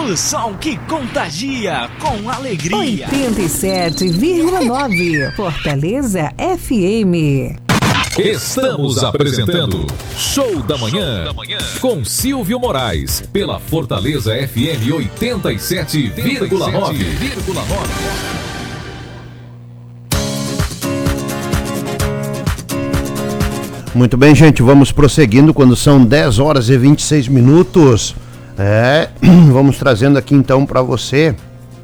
O som que contagia com alegria. 87,9 Fortaleza FM. Estamos apresentando Show da Manhã com Silvio Moraes pela Fortaleza FM 87,9. Muito bem, gente, vamos prosseguindo quando são 10 horas e 26 minutos. Vamos trazendo aqui então para você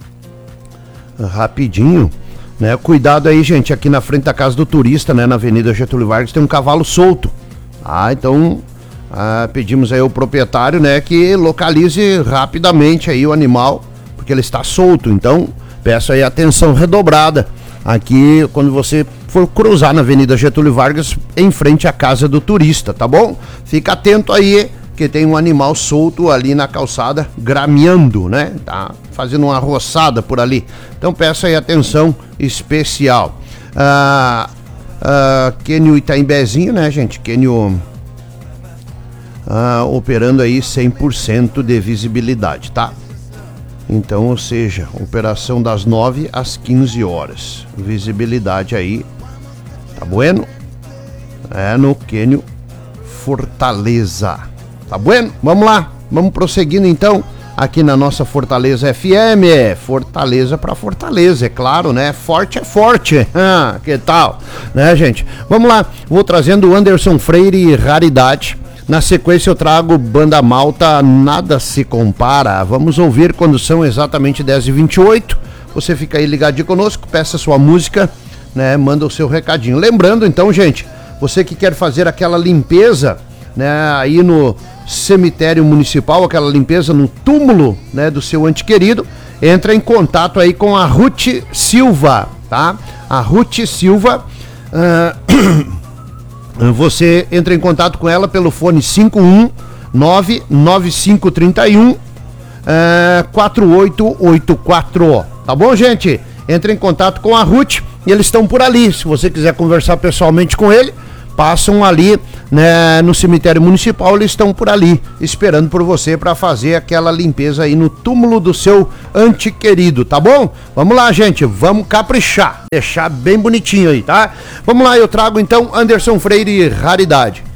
rapidinho, né? Cuidado aí, gente, aqui na frente da casa do turista, né, na Avenida Getúlio Vargas, tem um cavalo solto. Então pedimos aí ao proprietário, né, que localize rapidamente aí o animal, porque ele está solto. Então, peço aí atenção redobrada aqui quando você for cruzar na Avenida Getúlio Vargas, em frente à casa do turista, tá bom? Fica atento aí, que tem um animal solto ali na calçada, grameando, né? Tá fazendo uma roçada por ali. Então peço aí atenção especial. Quênio Itaimbezinho, né, gente? Quênio operando aí 100% de visibilidade, tá? Então, ou seja, operação das 9 às 15 horas. Visibilidade aí, tá bueno? No Quênio Fortaleza. Tá bueno? Vamos lá, vamos prosseguindo então aqui na nossa Fortaleza FM. Fortaleza pra Fortaleza, é claro, né? Forte é forte. Que tal? Né, gente? Vamos lá, vou trazendo o Anderson Freire e Raridade. Na sequência eu trago Banda Malta, Nada Se Compara. Vamos ouvir quando são exatamente 10h28. Você fica aí ligadinho conosco, peça sua música, né? Manda o seu recadinho. Lembrando então, gente, você que quer fazer aquela limpeza, né, aí no cemitério municipal, aquela limpeza no túmulo, né, do seu ente querido, entra em contato aí com a Ruth Silva, tá? A Ruth Silva, você entra em contato com ela pelo fone 519-9531-4884, tá bom, gente? Entra em contato com a Ruth e eles estão por ali. Se você quiser conversar pessoalmente com ele, passam ali, né, no cemitério municipal, eles estão por ali, esperando por você para fazer aquela limpeza aí no túmulo do seu ente querido, tá bom? Vamos lá, gente, vamos caprichar, deixar bem bonitinho aí, tá? Vamos lá, eu trago então Anderson Freire e Raridade.